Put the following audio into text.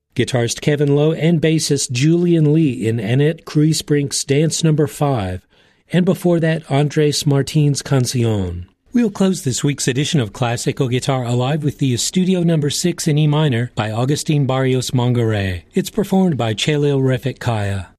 guitarist Kevin Lowe and bassist Julian Lee in Annette Kriesbrink's Dance No. 5, and before that, Andres Martin's Canción. We'll close this week's edition of Classical Guitar Alive with the Estudio No. 6 in E minor by Agustin Barrios Mongaray. It's performed by Chelil Refik Kaya.